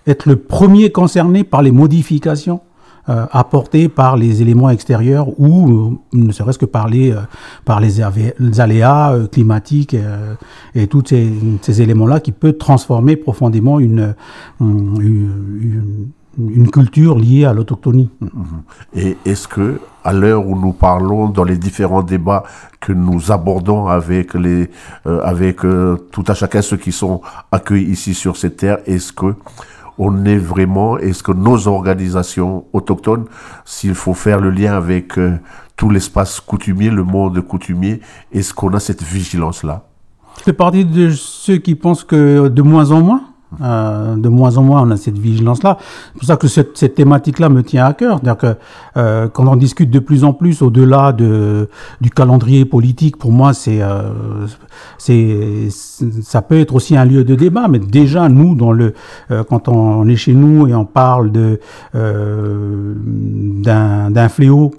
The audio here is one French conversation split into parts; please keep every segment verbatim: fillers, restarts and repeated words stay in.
être le premier concerné par les modifications euh, apportées par les éléments extérieurs ou euh, ne serait-ce que par les, euh, par les, les aléas euh, climatiques euh, et tous ces, ces éléments-là qui peuvent transformer profondément une, une, une, une culture liée à l'autochtonie. Et est-ce que, à l'heure où nous parlons dans les différents débats que nous abordons avec les, euh, avec euh, tout à chacun ceux qui sont accueillis ici sur cette terre, est-ce que on est vraiment, est-ce que nos organisations autochtones, s'il faut faire le lien avec euh, tout l'espace coutumier, le monde coutumier, est-ce qu'on a cette vigilance-là? Je fais partie de ceux qui pensent que de moins en moins, Euh, de moins en moins, on a cette vigilance-là. C'est pour ça que cette, cette thématique-là me tient à cœur. C'est-à-dire que euh, quand on discute de plus en plus au-delà de, du calendrier politique, pour moi, c'est, euh, c'est, ça peut être aussi un lieu de débat. Mais déjà, nous, dans le, euh, quand on est chez nous et on parle de, euh, d'un, d'un fléau,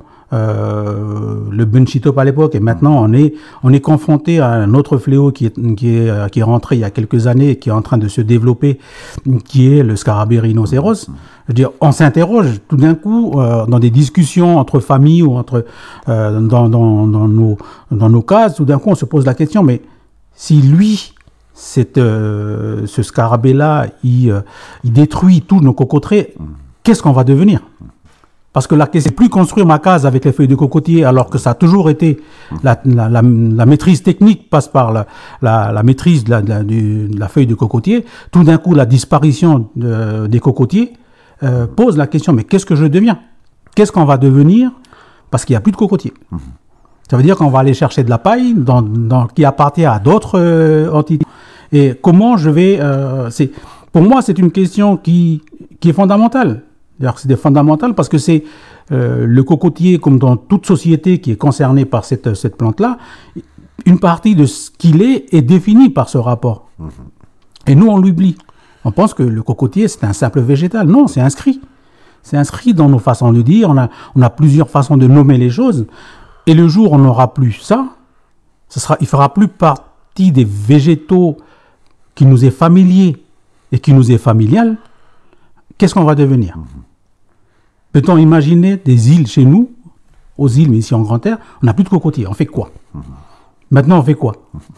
Euh, le Bunchitop à l'époque, et maintenant on est on est confronté à un autre fléau qui est qui est qui est rentré il y a quelques années et qui est en train de se développer, qui est le scarabée rhinocéros. Je veux dire, on s'interroge tout d'un coup euh, dans des discussions entre familles ou entre euh, dans, dans dans nos dans nos cases, tout d'un coup on se pose la question, mais si lui cette euh, ce scarabée là il euh, il détruit tous nos cocoteraies, qu'est-ce qu'on va devenir? Parce que la question, c'est plus construire ma case avec les feuilles de cocotier, alors que ça a toujours été la, la, la, la maîtrise technique passe par la, la, la maîtrise de la, de, la, du, de la feuille de cocotier. Tout d'un coup, la disparition de, des cocotiers euh, pose la question, mais qu'est-ce que je deviens? Qu'est-ce qu'on va devenir? Parce qu'il n'y a plus de cocotiers. Mmh. Ça veut dire qu'on va aller chercher de la paille dans, dans, qui appartient à d'autres euh, entités. Et comment je vais... Euh, c'est, pour moi, c'est une question qui, qui est fondamentale. D'ailleurs, c'est fondamental parce que c'est euh, le cocotier, comme dans toute société qui est concernée par cette, cette plante-là, une partie de ce qu'il est est définie par ce rapport. Mmh. Et nous, on l'oublie. On pense que le cocotier, c'est un simple végétal. Non, c'est inscrit. C'est inscrit dans nos façons de dire. On a, on a plusieurs façons de nommer les choses. Et le jour où on n'aura plus ça, ce sera, il ne fera plus partie des végétaux qui nous est familier et qui nous est familial. Qu'est-ce qu'on va devenir? Mmh. Peut-on imaginer des îles chez nous, aux îles, mais ici en Grande Terre, on n'a plus de cocotiers. On fait quoi? Mmh. Maintenant, on fait quoi?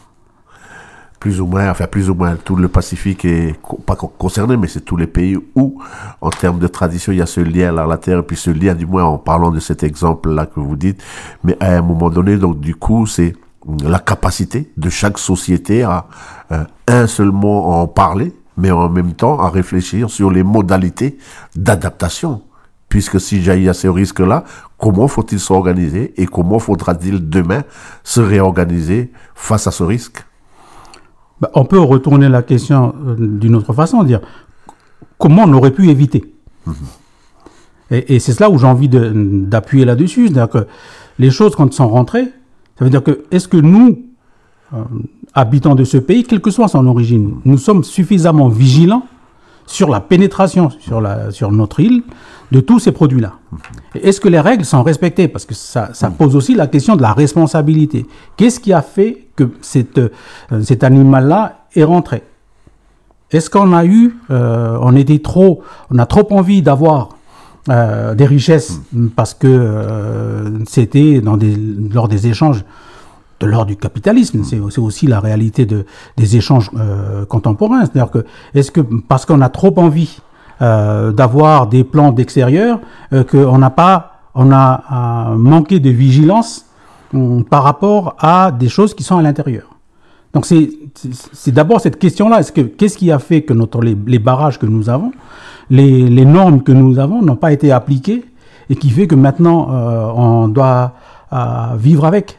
Plus ou moins, enfin plus ou moins, tout le Pacifique est pas concerné, mais c'est tous les pays où, en termes de tradition, il y a ce lien à la terre, et puis ce lien, du moins en parlant de cet exemple-là que vous dites, mais à un moment donné, donc du coup, c'est la capacité de chaque société à, euh, un seulement en parler, mais en même temps à réfléchir sur les modalités d'adaptation. Puisque si il y a ce risque-là, comment faut-il s'organiser et comment faudra-t-il demain se réorganiser face à ce risque? Ben, on peut retourner la question d'une autre façon, dire comment on aurait pu éviter. Mmh. Et, et c'est cela où j'ai envie de, d'appuyer là-dessus. C'est-à-dire que les choses, quand elles sont rentrées, ça veut dire que est-ce que nous, euh, habitants de ce pays, quelle que soit son origine, nous sommes suffisamment vigilants sur la pénétration sur, la, sur notre île de tous ces produits-là. Et est-ce que les règles sont respectées? Parce que ça, ça pose aussi la question de la responsabilité. Qu'est-ce qui a fait que cette, euh, cet animal-là est rentré? Est-ce qu'on a eu, euh, on était trop, on a trop envie d'avoir euh, des richesses parce que euh, c'était dans des, lors des échanges de l'ordre du capitalisme, c'est, c'est aussi la réalité de, des échanges euh, contemporains. C'est-à-dire que, est-ce que parce qu'on a trop envie euh, d'avoir des plans d'extérieur, euh, qu'on n'a pas, on a euh, manqué de vigilance euh, par rapport à des choses qui sont à l'intérieur. Donc c'est, c'est, c'est d'abord cette question-là. Est-ce que, qu'est-ce qui a fait que notre, les, les barrages que nous avons, les, les normes que nous avons n'ont pas été appliquées et qui fait que maintenant euh, on doit euh, vivre avec?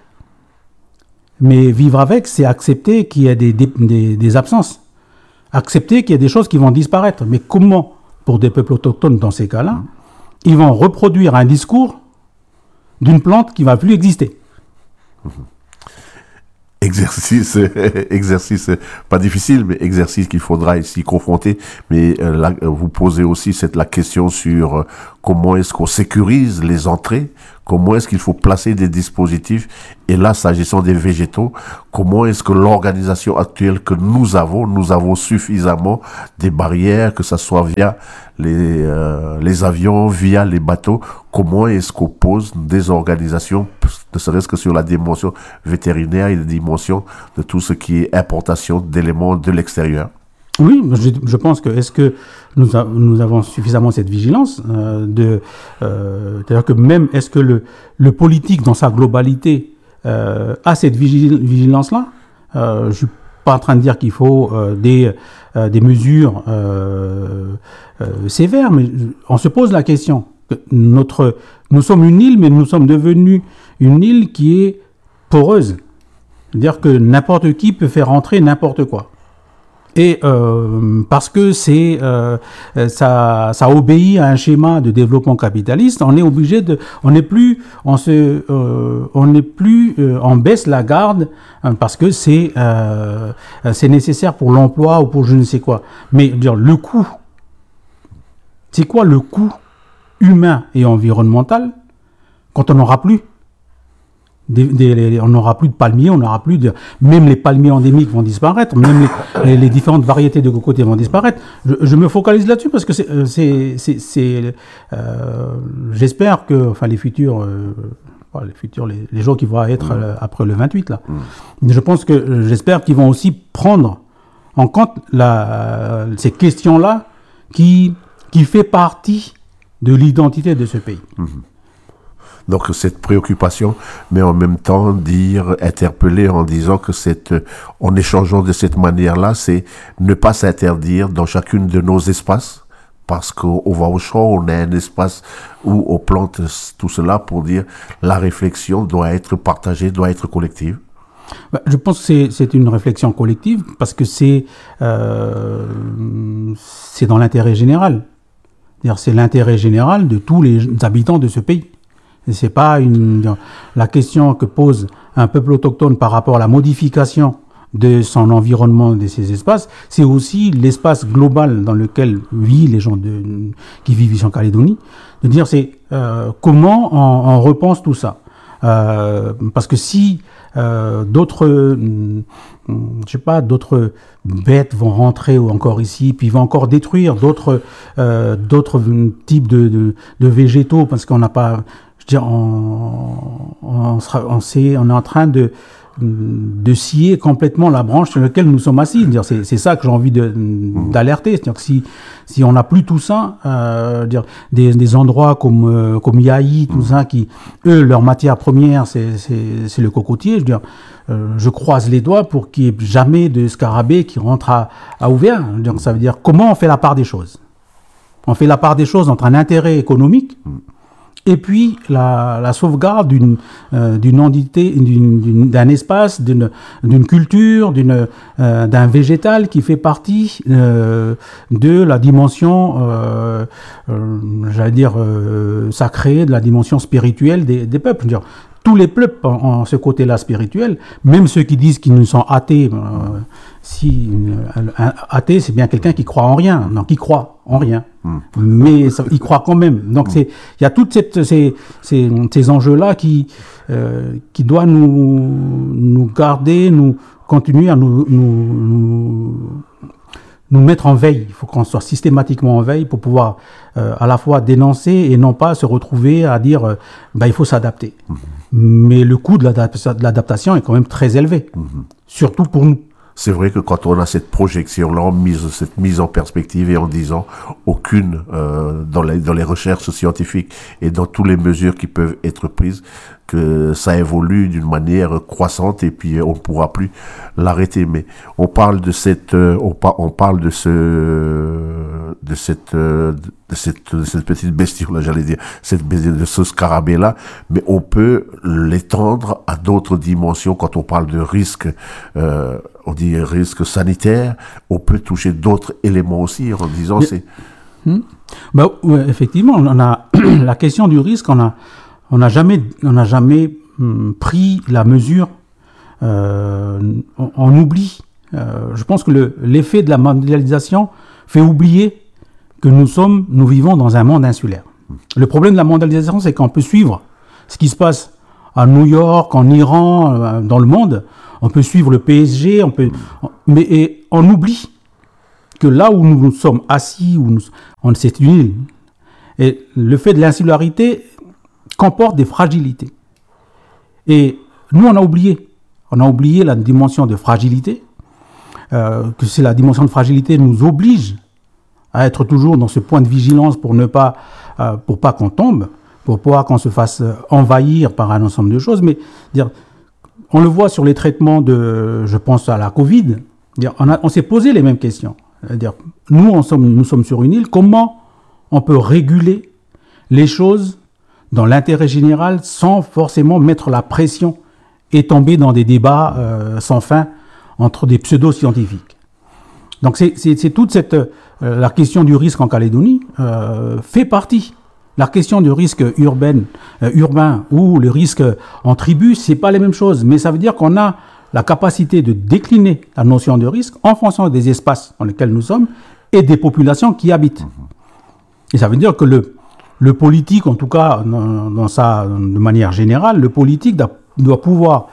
Mais vivre avec, c'est accepter qu'il y ait des, des, des, des absences. Accepter qu'il y ait des choses qui vont disparaître. Mais comment, pour des peuples autochtones dans ces cas-là, mmh. ils vont reproduire un discours d'une plante qui ne va plus exister? mmh. exercice, exercice pas difficile, mais exercice qu'il faudra s'y confronter. Mais euh, là, vous posez aussi cette la question sur euh, comment est-ce qu'on sécurise les entrées, comment est-ce qu'il faut placer des dispositifs. Et là, s'agissant des végétaux, comment est-ce que l'organisation actuelle que nous avons, nous avons suffisamment des barrières, que ça soit via les euh, les avions, via les bateaux. Comment est-ce qu'on pose des organisations, ne serait-ce que sur la dimension vétérinaire et la dimension de tout ce qui est importation d'éléments de l'extérieur? Oui, je, je pense que est-ce que nous, a, nous avons suffisamment cette vigilance euh, de, euh, c'est-à-dire que même est-ce que le, le politique dans sa globalité euh, a cette vigil, vigilance-là? euh, Je suis pas en train de dire qu'il faut euh, des euh, des mesures euh, euh, sévères, mais on se pose la question. Notre, nous sommes une île, mais nous sommes devenus une île qui est poreuse. C'est-à-dire que n'importe qui peut faire entrer n'importe quoi. Et euh, parce que c'est euh, ça, ça obéit à un schéma de développement capitaliste, on est obligé de, on n'est plus, on se, euh, on n'est plus, euh, on baisse la garde hein, parce que c'est, euh, c'est nécessaire pour l'emploi ou pour je ne sais quoi. Mais dire le coût, c'est quoi le coût humain et environnemental quand on n'aura plus? Des, des, on n'aura plus de palmiers, on n'aura plus de... Même les palmiers endémiques vont disparaître, même les, les, les différentes variétés de cocotiers vont disparaître. Je, je me focalise là-dessus parce que c'est... c'est, c'est, c'est euh, j'espère que enfin, les futurs... Euh, les futurs, les, les jours qui vont être euh, après le vingt-huit, là. Mmh. Je pense que... Euh, j'espère qu'ils vont aussi prendre en compte la, euh, ces questions-là qui, qui fait partie de l'identité de ce pays. Mmh. Donc cette préoccupation, mais en même temps dire, interpeller en disant que cette, en échangeant de cette manière-là, c'est ne pas s'interdire dans chacune de nos espaces, parce qu'on va au champ, on a un espace où on plante tout cela pour dire la réflexion doit être partagée, doit être collective. Je pense que c'est, c'est une réflexion collective parce que c'est, euh, c'est dans l'intérêt général. C'est-à-dire c'est l'intérêt général de tous les habitants de ce pays. Et c'est pas une, la question que pose un peuple autochtone par rapport à la modification de son environnement, de ses espaces, c'est aussi l'espace global dans lequel vivent les gens de, qui vivent ici en Calédonie. De dire c'est euh, comment on, on repense tout ça. Euh, parce que si euh, d'autres, euh, je sais pas, d'autres bêtes vont rentrer encore ici, puis vont encore détruire d'autres, euh, d'autres types de, de, de végétaux, parce qu'on n'a pas, je veux dire, on, on, sera, on, sait, on est en train de de scier complètement la branche sur laquelle nous sommes assis. C'est, c'est ça que j'ai envie de, d'alerter. C'est-à-dire que si, si on n'a plus tout ça, euh, dire, des, des endroits comme, euh, comme Yaï, tout ça, qui, eux, leur matière première, c'est, c'est, c'est le cocotier. Je veux dire, euh, je croise les doigts pour qu'il n'y ait jamais de scarabée qui rentre à, à ouvert. Donc, ça veut dire comment on fait la part des choses. On fait la part des choses entre un intérêt économique et puis la, la sauvegarde d'une, euh, d'une entité, d'une, d'une, d'un espace, d'une, d'une culture, d'une, euh, d'un végétal qui fait partie euh, de la dimension, euh, euh, j'allais dire, euh, sacrée, de la dimension spirituelle des, des peuples. Dire, tous les peuples ont, ont ce côté-là spirituel, même ceux qui disent qu'ils ne sont athées. Euh, si un athée, c'est bien quelqu'un qui croit en rien, non, qui croit en rien, mm. mais ça, il croit quand même. Donc mm. c'est, il y a toutes cette, ces, ces, ces enjeux-là qui, euh, qui doivent nous, nous garder, nous continuer à nous, nous, nous, nous mettre en veille. Il faut qu'on soit systématiquement en veille pour pouvoir euh, à la fois dénoncer et non pas se retrouver à dire, euh, bah, il faut s'adapter. Mm. Mais le coût de, l'adap- de l'adaptation est quand même très élevé, mm. surtout pour nous. C'est vrai que quand on a cette projection-là, mise, cette mise en perspective et en disant aucune euh, dans, les, dans les recherches scientifiques et dans toutes les mesures qui peuvent être prises, que ça évolue d'une manière croissante et puis on ne pourra plus l'arrêter. Mais on parle de cette, euh, on, par, on parle de ce, de cette, euh, de cette, de cette petite bestiole-là, j'allais dire, cette bestiole, de ce scarabée-là, mais on peut l'étendre à d'autres dimensions quand on parle de risques. Euh, on dit risque sanitaire, on peut toucher d'autres éléments aussi en disant mais, c'est... Hmm. Bah, ouais, effectivement, on a la question du risque, on a, on n'a jamais, on n'a jamais hum, pris la mesure euh, on, on oublie. Euh, je pense que le, l'effet de la mondialisation fait oublier que nous sommes, nous vivons dans un monde insulaire. Le problème de la mondialisation, c'est qu'on peut suivre ce qui se passe à New York, en Iran, euh, dans le monde. On peut suivre le P S G, on peut, on, mais et on oublie que là où nous, nous sommes assis, où nous, on, c'est une île. Et le fait de l'insularité comporte des fragilités. Et nous, on a oublié. On a oublié la dimension de fragilité, euh, que c'est la dimension de fragilité nous oblige à être toujours dans ce point de vigilance pour ne pas, euh, pour pas qu'on tombe, pour pas qu'on se fasse envahir par un ensemble de choses. Mais dire, on le voit sur les traitements de, je pense à la Covid, dire, on, a, on s'est posé les mêmes questions. Dire, nous, on sommes, nous sommes sur une île, comment on peut réguler les choses dans l'intérêt général sans forcément mettre la pression et tomber dans des débats euh, sans fin entre des pseudo-scientifiques. Donc c'est, c'est, c'est toute cette... Euh, la question du risque en Calédonie euh, fait partie. La question du risque urbain, euh, urbain ou le risque en tribu, c'est pas les mêmes choses. Mais ça veut dire qu'on a la capacité de décliner la notion de risque en fonction des espaces dans lesquels nous sommes et des populations qui habitent. Et ça veut dire que le, le politique, en tout cas dans, dans sa, de manière générale, le politique doit, doit pouvoir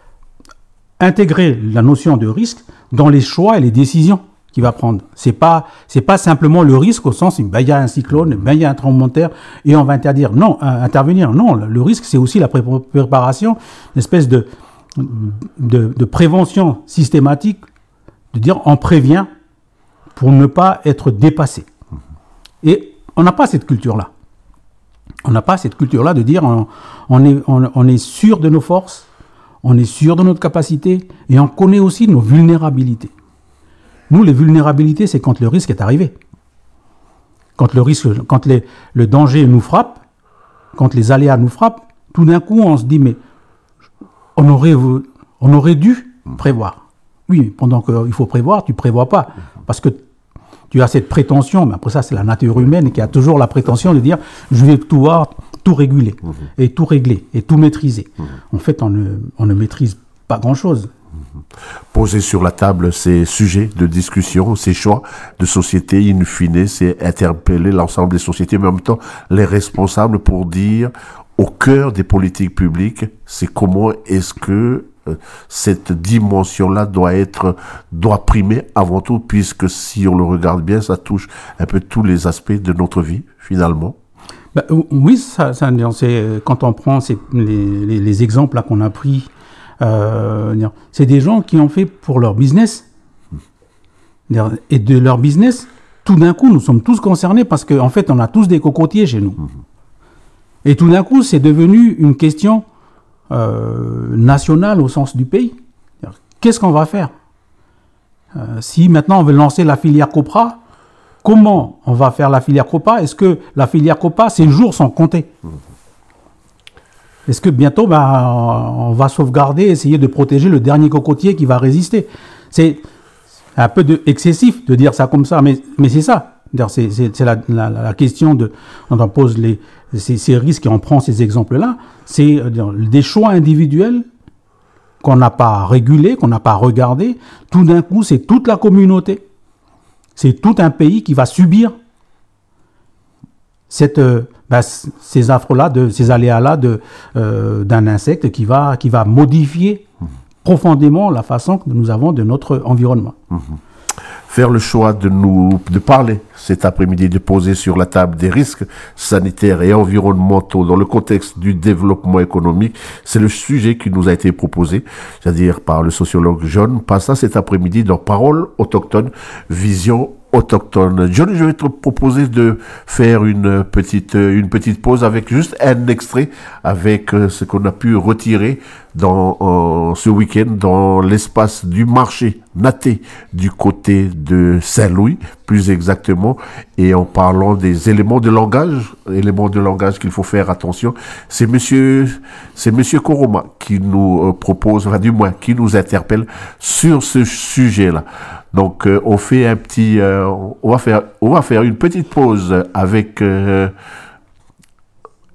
intégrer la notion de risque dans les choix et les décisions qu'il va prendre. C'est pas, c'est pas simplement le risque au sens, ben, il y a un cyclone, ben, il y a un tremblement de terre et on va interdire. Non, euh, intervenir. Non, le risque, c'est aussi la pré- préparation, une espèce de, de, de prévention systématique, de dire on prévient pour ne pas être dépassé. Et on n'a pas cette culture-là. On n'a pas cette culture-là de dire on, on, est, on, on est sûr de nos forces, on est sûr de notre capacité et on connaît aussi nos vulnérabilités. Nous, les vulnérabilités, c'est quand le risque est arrivé. Quand le risque, quand les, le danger nous frappe, quand les aléas nous frappent, tout d'un coup, on se dit, mais on aurait, on aurait dû prévoir. Oui, pendant qu'il faut prévoir, tu ne prévois pas. Parce que tu as cette prétention, mais après ça, c'est la nature humaine qui a toujours la prétention de dire, je vais tout voir, tout réguler, mmh. et tout régler, et tout maîtriser. Mmh. En fait, on ne, on ne maîtrise pas grand-chose. Poser sur la table ces sujets de discussion, ces choix de société, in fine, c'est interpeller l'ensemble des sociétés, mais en même temps les responsables pour dire au cœur des politiques publiques, c'est comment est-ce que euh, cette dimension-là doit être, doit primer avant tout, puisque si on le regarde bien, ça touche un peu tous les aspects de notre vie, finalement. Ben, oui, ça, ça, c'est, quand on prend ces, les, les, les exemples là, qu'on a pris, Euh, c'est des gens qui ont fait pour leur business. Et de leur business, tout d'un coup, nous sommes tous concernés parce qu'en en fait, on a tous des cocotiers chez nous. Et tout d'un coup, c'est devenu une question euh, nationale au sens du pays. Qu'est-ce qu'on va faire euh, si maintenant on veut lancer la filière Copra, comment on va faire la filière Copra? Est-ce que la filière Copra, ses jours sont comptés? Est-ce que bientôt, ben, on va sauvegarder, essayer de protéger le dernier cocotier qui va résister? C'est un peu de, excessif de dire ça comme ça, mais, mais c'est ça. C'est, c'est, c'est la, la, la question de, quand on pose les, ces, ces risques et on prend ces exemples-là, c'est des choix individuels qu'on n'a pas régulés, qu'on n'a pas regardés. Tout d'un coup, c'est toute la communauté, c'est tout un pays qui va subir cette... Ben, ces affres-là, de, ces aléas-là de, euh, d'un insecte qui va, qui va modifier mmh. profondément la façon que nous avons de notre environnement. Mmh. Faire le choix de nous, de parler cet après-midi, de poser sur la table des risques sanitaires et environnementaux dans le contexte du développement économique, c'est le sujet qui nous a été proposé, c'est-à-dire par le sociologue John Passa cet après-midi dans Paroles autochtones, vision autochtone. John, je vais te proposer de faire une petite, une petite pause avec juste un extrait avec ce qu'on a pu retirer dans, euh, ce week-end dans l'espace du marché Naté du côté de Saint-Louis, plus exactement, et en parlant des éléments de langage, éléments de langage qu'il faut faire attention. C'est monsieur, c'est monsieur Koroma qui nous euh, propose, enfin, du moins, qui nous interpelle sur ce sujet-là. Donc, euh, on fait un petit, euh, on va faire, on va faire une petite pause avec euh,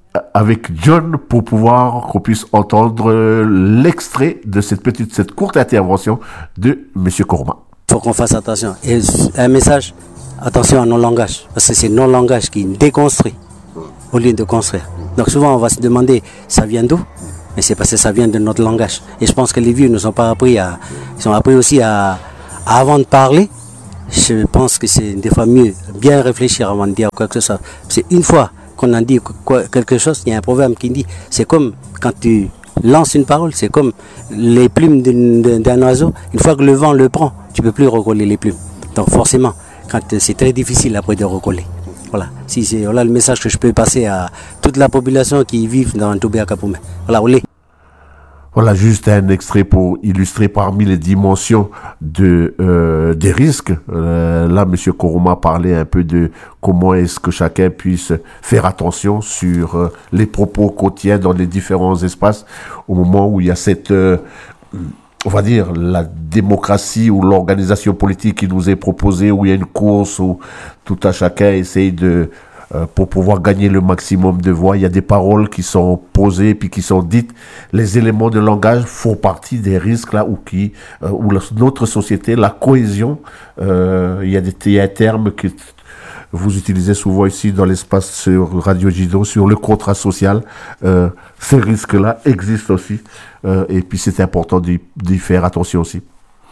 avec John pour pouvoir qu'on puisse entendre l'extrait de cette petite, cette courte intervention de Monsieur Kourouma. Il faut qu'on fasse attention. Et un message, attention à nos langages, parce que c'est nos langages qui déconstruisent au lieu de construire. Donc souvent on va se demander, ça vient d'où? Mais c'est parce que ça vient de notre langage. Et je pense que les vieux ne sont pas appris à, ils sont appris aussi à, à avant de parler. Je pense que c'est des fois mieux bien réfléchir avant de dire quoi que ce soit. C'est une fois qu'on a dit quoi, quelque chose, il y a un proverbe qui dit, c'est comme quand tu lances une parole, c'est comme les plumes d'un oiseau. Une fois que le vent le prend, tu ne peux plus recoller les plumes. Donc forcément, quand c'est très difficile après de recoller. Voilà, si c'est voilà le message que je peux passer à toute la population qui vit dans Toubé à Kapoumé. Voilà, olé. Voilà juste un extrait pour illustrer parmi les dimensions de euh, des risques. Euh, là, Monsieur Kourouma parlait un peu de comment est-ce que chacun puisse faire attention sur euh, les propos qu'on tient dans les différents espaces au moment où il y a cette, euh, on va dire, la démocratie ou l'organisation politique qui nous est proposée, où il y a une course où tout à chacun essaye de Euh, pour pouvoir gagner le maximum de voix. Il y a des paroles qui sont posées puis qui sont dites. Les éléments de langage font partie des risques là où qui euh, où la, notre société, la cohésion, euh, il y a des il y a un terme que vous utilisez souvent ici dans l'espace sur Radio Jido, sur le contrat social. Euh, ces risques-là existent aussi euh, et puis c'est important d'y, d'y faire attention aussi.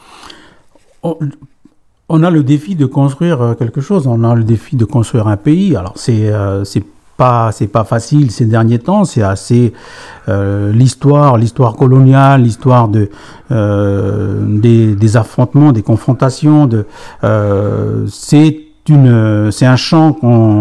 Oh. On a le défi de construire quelque chose, on a le défi de construire un pays. Alors c'est euh, c'est pas c'est pas facile ces derniers temps, c'est assez euh, l'histoire, l'histoire coloniale, l'histoire de euh, des, des affrontements, des confrontations. De euh, c'est une c'est un champ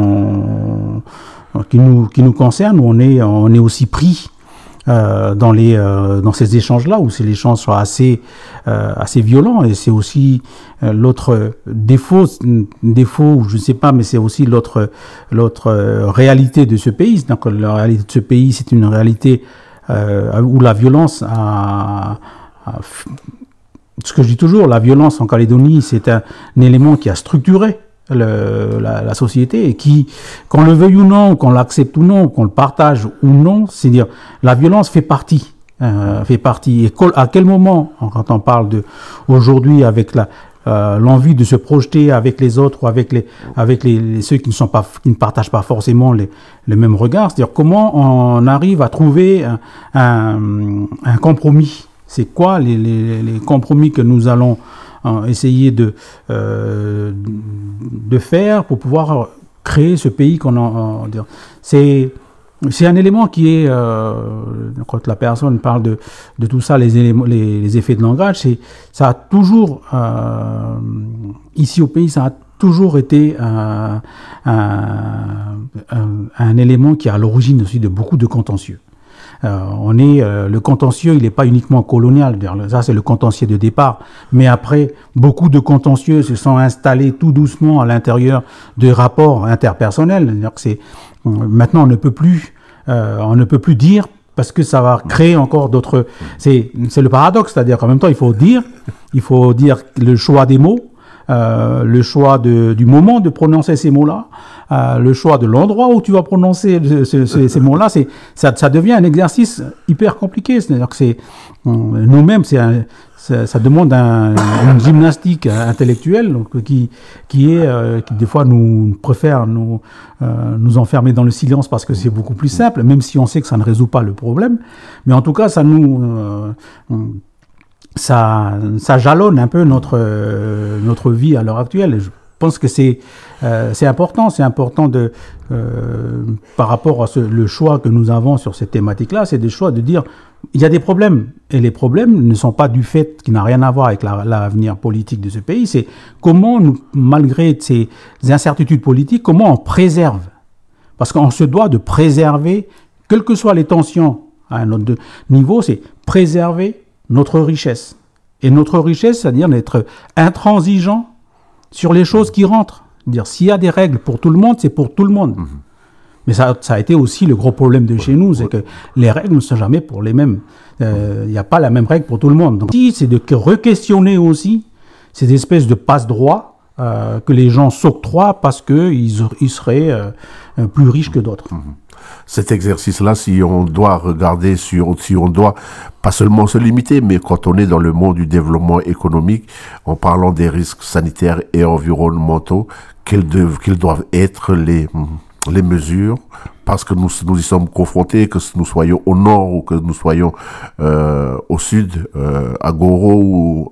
qu'on, qui nous qui nous concerne où on est on est aussi pris. Euh, dans les euh, dans ces échanges là où ces échanges sont assez euh, assez violents et c'est aussi euh, l'autre défaut défaut ou je ne sais pas mais c'est aussi l'autre l'autre euh, réalité de ce pays. Donc la réalité de ce pays c'est une réalité euh, où la violence a, a ce que je dis toujours, la violence en Calédonie c'est un, un élément qui a structuré Le, la, la société et qui, qu'on le veuille ou non, qu'on l'accepte ou non, qu'on le partage ou non, c'est dire la violence fait partie, euh, fait partie. Et à quel moment, quand on parle de aujourd'hui avec la euh, l'envie de se projeter avec les autres ou avec les avec les, les ceux qui ne sont pas qui ne partagent pas forcément les les mêmes regards, c'est-à-dire comment on arrive à trouver un, un, un compromis. C'est quoi les, les, les compromis que nous allons essayer de, euh, de faire pour pouvoir créer ce pays qu'on a. C'est, c'est un élément qui est, euh, quand la personne parle de, de tout ça, les, éléments, les, les effets de langage, c'est, ça a toujours, euh, ici au pays, ça a toujours été un, un, un, un élément qui est à l'origine aussi de beaucoup de contentieux. Euh, on est euh, le contentieux, il n'est pas uniquement colonial, ça c'est le contentieux de départ, mais après beaucoup de contentieux se sont installés tout doucement à l'intérieur de rapports interpersonnels. C'est-à-dire que c'est maintenant on ne peut plus, euh, on ne peut plus dire parce que ça va créer encore d'autres. C'est c'est le paradoxe, c'est-à-dire qu'en même temps il faut dire, il faut dire le choix des mots. Euh, le choix de, du moment de prononcer ces mots-là, euh, le choix de l'endroit où tu vas prononcer ce, ce, ce, ces mots-là, c'est, ça, ça devient un exercice hyper compliqué. C'est-à-dire que c'est, nous-mêmes, c'est un, ça, ça demande un, une gymnastique intellectuelle donc, qui, qui est, euh, qui des fois nous préfère nous, euh, nous enfermer dans le silence parce que c'est beaucoup plus simple, même si on sait que ça ne résout pas le problème. Mais en tout cas, ça nous... Euh, Ça, ça jalonne un peu notre, euh, notre vie à l'heure actuelle. Et je pense que c'est, euh, c'est important, c'est important de, euh, par rapport à ce, le choix que nous avons sur cette thématique-là, c'est des choix de dire, il y a des problèmes. Et les problèmes ne sont pas du fait, qui n'a rien à voir avec la, l'avenir politique de ce pays, c'est comment nous, malgré ces incertitudes politiques, comment on préserve. Parce qu'on se doit de préserver, quelles que soient les tensions à un autre niveau, c'est préserver notre richesse. Et notre richesse, c'est-à-dire d'être intransigeant sur les choses qui rentrent. C'est-à-dire, s'il y a des règles pour tout le monde, c'est pour tout le monde. Mmh. Mais ça, ça a été aussi le gros problème de chez nous, c'est que les règles ne sont jamais pour les mêmes. Il euh, n'y a pas la même règle pour tout le monde. Donc, c'est de re-questionner aussi ces espèces de passe-droits euh, que les gens s'octroient parce qu'ils ils seraient euh, plus riches que d'autres. Mmh. cet exercice-là, si on doit regarder sur, si on doit pas seulement se limiter, mais quand on est dans le monde du développement économique, en parlant des risques sanitaires et environnementaux, quelles, de, quelles doivent être les, les mesures, parce que nous, nous y sommes confrontés, que nous soyons au nord ou que nous soyons euh, au sud, euh, à Goro ou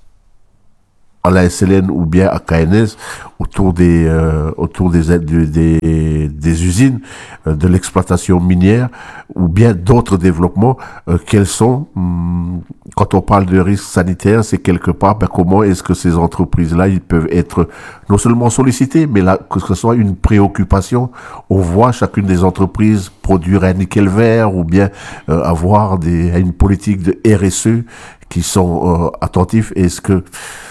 à la S L N ou bien à K N S, autour des euh, autour des, des des des usines, euh, de l'exploitation minière ou bien d'autres développements, euh, quels sont hum, quand on parle de risques sanitaires, c'est quelque part ben, comment est-ce que ces entreprises-là ils peuvent être non seulement sollicitées, mais là que ce soit une préoccupation. On voit chacune des entreprises produire un nickel vert ou bien euh, avoir des une politique de R S E qui sont euh, attentifs. Est-ce que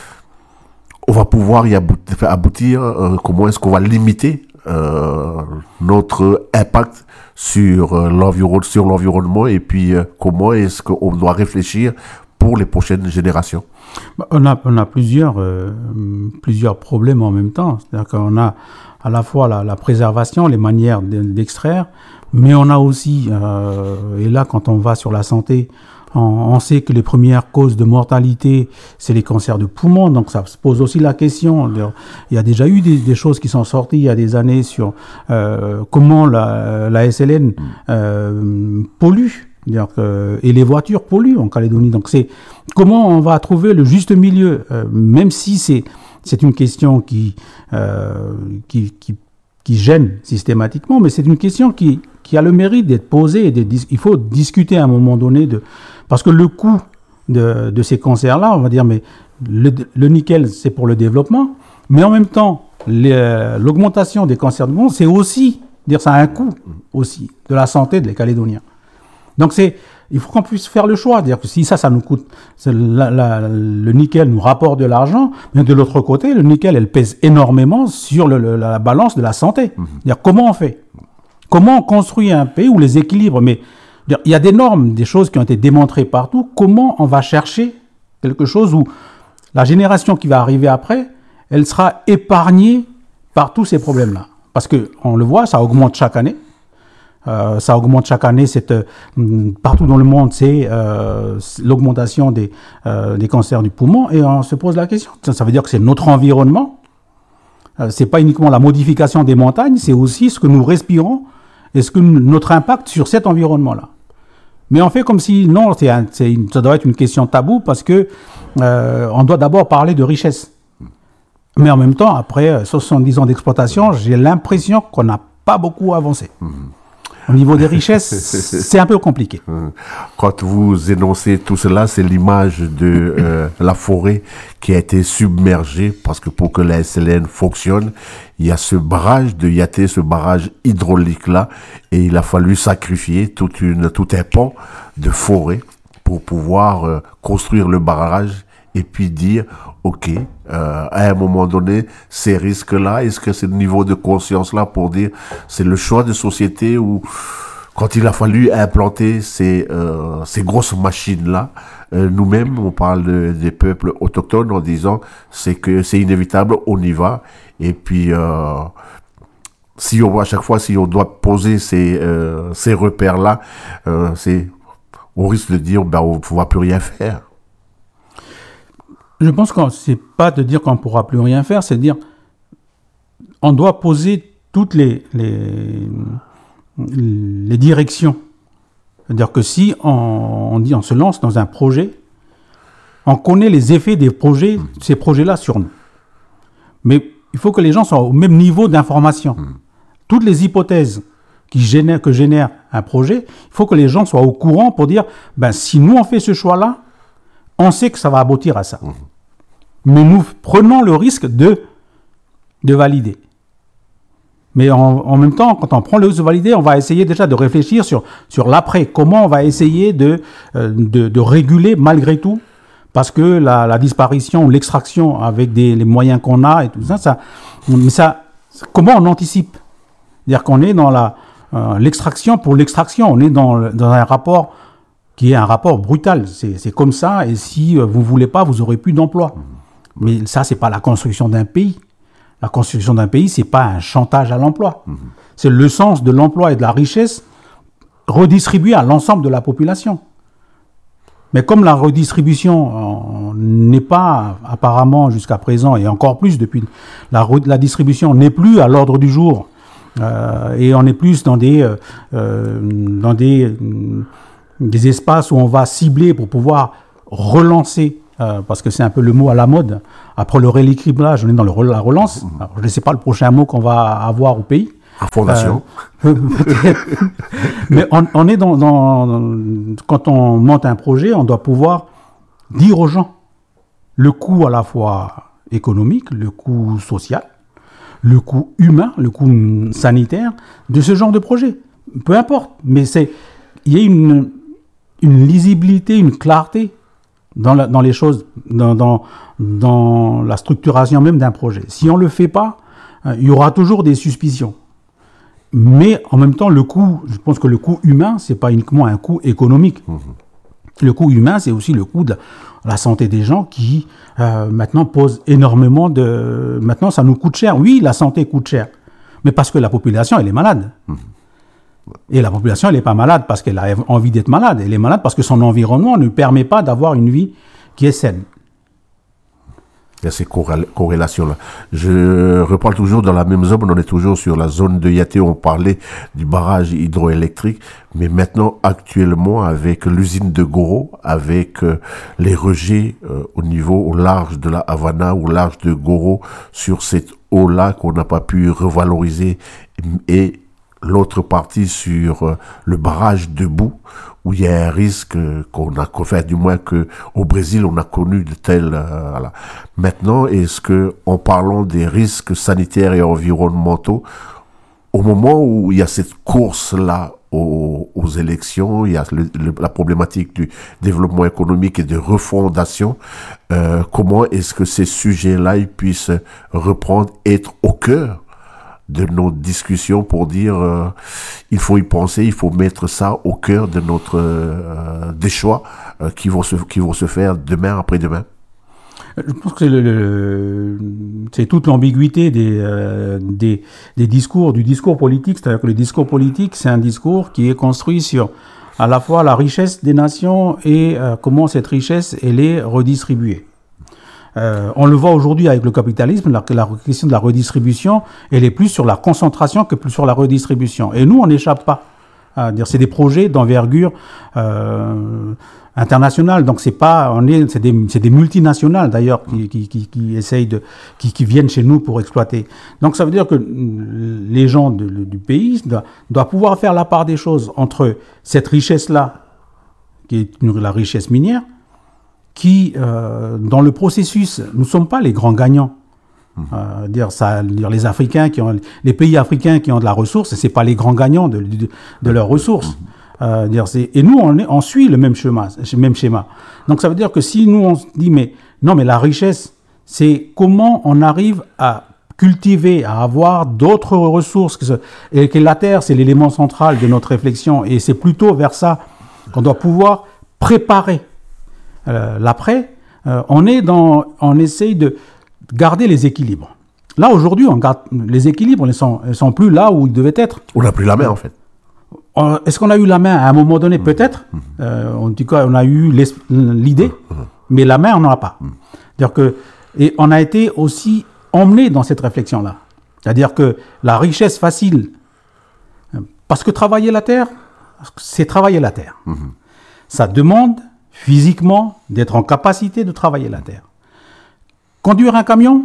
on va pouvoir y aboutir, aboutir euh, comment est-ce qu'on va limiter euh, notre impact sur, euh, l'environ, sur l'environnement et puis euh, comment est-ce qu'on doit réfléchir pour les prochaines générations? On a, on a plusieurs, euh, plusieurs problèmes en même temps. C'est-à-dire qu'on a à la fois la, la préservation, les manières d'extraire, mais on a aussi, euh, et là quand on va sur la santé, On, on sait que les premières causes de mortalité, c'est les cancers de poumon, donc ça se pose aussi la question. Il y a déjà eu des, des choses qui sont sorties il y a des années sur euh, comment la, la S L N euh, pollue, que, et les voitures polluent en Calédonie. Donc c'est comment on va trouver le juste milieu, euh, même si c'est c'est une question qui euh, qui, qui qui gêne systématiquement, mais c'est une question qui qui a le mérite d'être posée et d'être, il faut discuter à un moment donné de, parce que le coût de, de ces cancers-là, on va dire, mais le, le nickel, c'est pour le développement, mais en même temps, les, l'augmentation des cancers du monde, c'est aussi, dire, ça a un coût aussi de la santé des Calédoniens. Donc c'est, il faut qu'on puisse faire le choix, dire que si ça, ça nous coûte, la, la, le nickel nous rapporte de l'argent, mais de l'autre côté, le nickel, elle pèse énormément sur le, le, la balance de la santé. Mmh. Dire comment on fait? Comment on construit un pays où les équilibres, mais il y a des normes, des choses qui ont été démontrées partout. Comment on va chercher quelque chose où la génération qui va arriver après, elle sera épargnée par tous ces problèmes-là? Parce que on le voit, ça augmente chaque année. Euh, ça augmente chaque année. Cette, euh, partout dans le monde, c'est euh, l'augmentation des, euh, des cancers du poumon. Et on se pose la question. Ça, ça veut dire que c'est notre environnement. Euh, c'est pas uniquement la modification des montagnes, c'est aussi ce que nous respirons. Est-ce que notre impact sur cet environnement-là? Mais on fait comme si, non, c'est un, c'est une, ça doit être une question taboue parce que euh, on doit d'abord parler de richesse. Mais en même temps, après soixante-dix ans d'exploitation, j'ai l'impression qu'on n'a pas beaucoup avancé. Mmh. Au niveau des richesses, c'est un peu compliqué. Quand vous énoncez tout cela, c'est l'image de euh, la forêt qui a été submergée, parce que pour que la S L N fonctionne, il y a ce barrage de Yaté, ce barrage hydraulique-là, et il a fallu sacrifier toute une, tout un pan de forêt pour pouvoir euh, construire le barrage et puis dire, OK, euh, à un moment donné, ces risques-là, est-ce que c'est le niveau de conscience-là pour dire, c'est le choix de société où, quand il a fallu implanter ces, euh, ces grosses machines-là, euh, nous-mêmes, on parle de, des peuples autochtones en disant, c'est que c'est inévitable, on y va, et puis, euh, si on, à chaque fois, si on doit poser ces, euh, ces repères-là, euh, c'est, on risque de dire, ben, on ne va plus rien faire. Je pense que c'est pas de dire qu'on ne pourra plus rien faire, c'est de dire on doit poser toutes les, les, les directions. C'est-à-dire que si on, on dit on se lance dans un projet, on connaît les effets des projets, ces projets-là sur nous. Mais il faut que les gens soient au même niveau d'information. Mmh. Toutes les hypothèses qui génèrent, que génère un projet, il faut que les gens soient au courant pour dire ben, si nous on fait ce choix-là, on sait que ça va aboutir à ça. Mmh. Mais nous prenons le risque de, de valider. Mais en, en même temps, quand on prend le risque de valider, on va essayer déjà de réfléchir sur, sur l'après. Comment on va essayer de, euh, de, de réguler malgré tout, parce que la, la disparition, l'extraction avec des, les moyens qu'on a et tout ça, ça, mais ça comment on anticipe? C'est-à-dire qu'on est dans la, euh, l'extraction pour l'extraction. On est dans, dans un rapport qui est un rapport brutal. C'est, c'est comme ça, et si vous ne voulez pas, vous n'aurez plus d'emploi. Mais ça, ce n'est pas la construction d'un pays. La construction d'un pays, c'est pas un chantage à l'emploi. Mmh. C'est le sens de l'emploi et de la richesse redistribué à l'ensemble de la population. Mais comme la redistribution euh, n'est pas apparemment jusqu'à présent, et encore plus depuis la, la distribution n'est plus à l'ordre du jour, euh, et on est plus dans des, euh, dans des, euh, des espaces où on va cibler pour pouvoir relancer, euh, parce que c'est un peu le mot à la mode, après le rééquilibrage, on est dans le, la relance. Alors, je ne sais pas le prochain mot qu'on va avoir au pays. Fondation. Euh, Mais on, on est dans, dans, dans... Quand on monte un projet, on doit pouvoir dire aux gens le coût à la fois économique, le coût social, le coût humain, le coût sanitaire de ce genre de projet. Peu importe. Mais c'est, il y a une, une lisibilité, une clarté dans, la, dans les choses, dans, dans, dans la structuration même d'un projet. Si on ne le fait pas, euh, il y aura toujours des suspicions. Mais en même temps, le coût, je pense que le coût humain, c'est pas uniquement un coût économique. Mmh. Le coût humain, c'est aussi le coût de la santé des gens qui, euh, maintenant, pose énormément de... Maintenant, ça nous coûte cher. Oui, la santé coûte cher. Mais parce que la population, elle est malade. Mmh. Et la population, elle n'est pas malade parce qu'elle a envie d'être malade. Elle est malade parce que son environnement ne permet pas d'avoir une vie qui est saine. Il y a ces corrélations-là. Je reparle toujours dans la même zone, on est toujours sur la zone de Yaté, on parlait du barrage hydroélectrique, mais maintenant, actuellement, avec l'usine de Goro, avec euh, les rejets euh, au niveau, au large de la Havana, au large de Goro, sur cette eau-là qu'on n'a pas pu revaloriser, et l'autre partie sur euh, le barrage de Bou, où il y a un risque euh, qu'on a fait, du moins que au Brésil on a connu de tels. Euh, voilà. Maintenant, est-ce que, en parlant des risques sanitaires et environnementaux, au moment où il y a cette course-là aux, aux élections, il y a le, le, la problématique du développement économique et de refondation, euh, comment est-ce que ces sujets-là ils puissent reprendre, être au cœur de nos discussions pour dire euh, il faut y penser, il faut mettre ça au cœur de notre euh, des choix euh, qui vont se qui vont se faire demain après-demain. Je pense que c'est, le, le, c'est toute l'ambiguïté des, euh, des des discours du discours politique, c'est-à-dire que le discours politique c'est un discours qui est construit sur à la fois la richesse des nations et euh, comment cette richesse elle est redistribuée. Euh, on le voit aujourd'hui avec le capitalisme, la, la question de la redistribution, elle est plus sur la concentration que plus sur la redistribution. Et nous, on n'échappe pas. À dire, c'est des projets d'envergure euh, internationale. Donc c'est pas, on est, c'est des, c'est des multinationales d'ailleurs qui, qui, qui, qui essayent de, qui, qui viennent chez nous pour exploiter. Donc ça veut dire que les gens de, du pays doivent, doivent pouvoir faire la part des choses entre cette richesse-là, qui est une, la richesse minière, qui, euh, dans le processus, nous ne sommes pas les grands gagnants. Mmh. Euh, dire ça, dire les Africains qui ont, les pays africains qui ont de la ressource, c'est pas les grands gagnants de, de, de leurs ressources. Mmh. Euh, dire c'est, et nous, on, est, on suit le même schéma, même schéma. Donc ça veut dire que si nous on se dit mais non, mais la richesse, c'est comment on arrive à cultiver, à avoir d'autres ressources, que ce, et que la terre, c'est l'élément central de notre réflexion, et c'est plutôt vers ça qu'on doit pouvoir préparer. Euh, l'après, euh, on est dans, on essaye de garder les équilibres. Là aujourd'hui, on garde les équilibres, ils sont, ils sont plus là où ils devaient être. On n'a plus la main en fait. Euh, est-ce qu'on a eu la main à un moment donné? mmh. Peut-être. Mmh. Euh, en tout cas, on a eu l'idée, mmh. mais la main, on n'en a pas. Mmh. C'est-à-dire que, et on a été aussi emmené dans cette réflexion-là. C'est-à-dire que la richesse facile, parce que travailler la terre, c'est travailler la terre. Mmh. Ça demande physiquement, d'être en capacité de travailler la terre. Conduire un camion,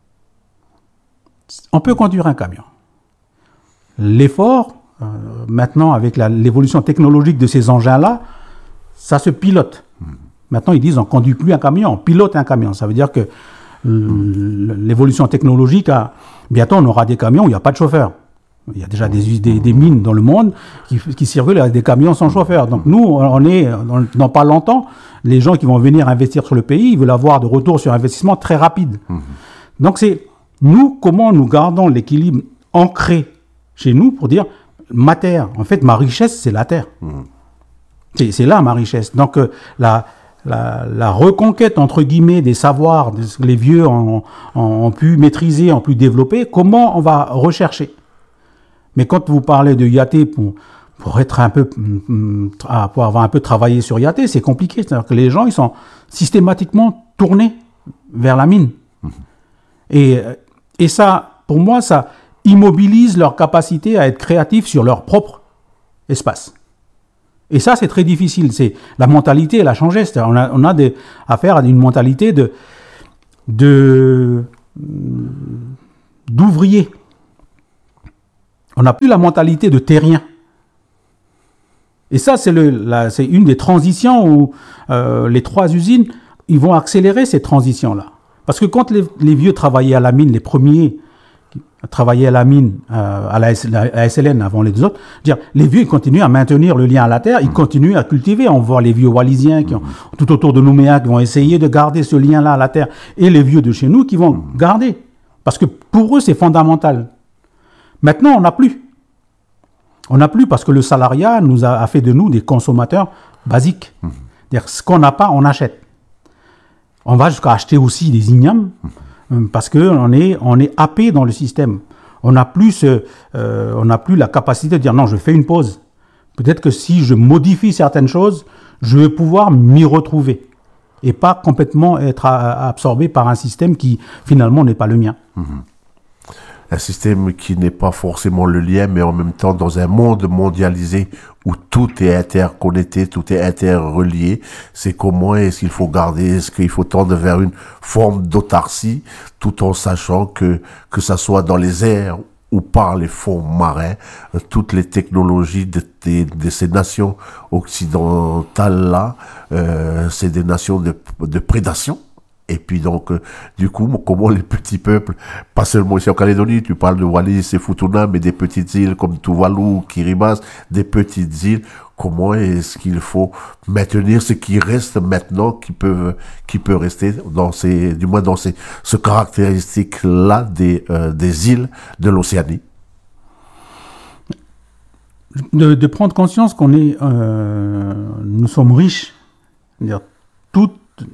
on peut conduire un camion. L'effort, euh, maintenant, avec la, l'évolution technologique de ces engins-là, ça se pilote. Mmh. Maintenant, ils disent on ne conduit plus un camion, on pilote un camion. Ça veut dire que mmh. l'évolution technologique, a, bientôt, on aura des camions où il n'y a pas de chauffeur. Il y a déjà des, des, des mines dans le monde qui, qui circulent avec des camions sans chauffeur. Donc nous, on est, dans pas longtemps, les gens qui vont venir investir sur le pays, ils veulent avoir de retour sur investissement très rapide. Mmh. Donc c'est nous, comment nous gardons l'équilibre ancré chez nous pour dire, ma terre, en fait, ma richesse, c'est la terre. Mmh. C'est, c'est là ma richesse. Donc euh, la, la, la reconquête, entre guillemets, des savoirs, des, les vieux ont, ont, ont pu maîtriser, ont pu développer, comment on va rechercher? Mais quand vous parlez de I A T pour, pour être un peu, pour avoir un peu travaillé sur I A T, c'est compliqué. C'est-à-dire que les gens, ils sont systématiquement tournés vers la mine. Mmh. Et, et ça, pour moi, ça immobilise leur capacité à être créatifs sur leur propre espace. Et ça, c'est très difficile. C'est, la mentalité, elle a changé. C'est-à-dire, on a, on a des, affaire à une mentalité de, de, d'ouvrier. On n'a plus la mentalité de terrien. Et ça, c'est, le, la, c'est une des transitions où euh, les trois usines, ils vont accélérer ces transitions-là. Parce que quand les, les vieux travaillaient à la mine, les premiers travaillaient à la mine, euh, à, la S, la, à S L N avant les deux autres, dire, les vieux ils continuent à maintenir le lien à la terre, ils continuent à cultiver. On voit les vieux Wallisiens qui ont, tout autour de Nouméa qui vont essayer de garder ce lien-là à la terre, et les vieux de chez nous qui vont garder. Parce que pour eux, c'est fondamental. Maintenant, on n'a plus. On n'a plus parce que le salariat nous a, a fait de nous des consommateurs basiques. Mmh. C'est-à-dire, ce qu'on n'a pas, on achète. On va jusqu'à acheter aussi des ignames mmh. parce qu'on est, on est happé dans le système. On n'a plus, ce, euh, on n'a plus la capacité de dire non, je fais une pause. Peut-être que si je modifie certaines choses, je vais pouvoir m'y retrouver et pas complètement être a, absorbé par un système qui finalement n'est pas le mien. Mmh. Un système qui n'est pas forcément le lien, mais en même temps dans un monde mondialisé où tout est interconnecté, tout est interrelié. C'est comment est-ce qu'il faut garder, est-ce qu'il faut tendre vers une forme d'autarcie, tout en sachant que, que ça soit dans les airs ou par les fonds marins, toutes les technologies de, de, de ces nations occidentales-là, euh, c'est des nations de, de prédation. Et puis donc, euh, du coup, comment les petits peuples, pas seulement ici en Calédonie, tu parles de Wallis et Futuna, mais des petites îles comme Tuvalu, Kiribati, des petites îles, comment est-ce qu'il faut maintenir ce qui reste maintenant, qui peut, qui peut rester dans ces, du moins dans ces, ce caractéristique-là des, euh, des îles de l'Océanie? De, de prendre conscience qu'on est, euh, nous sommes riches, c'est-à-dire toute,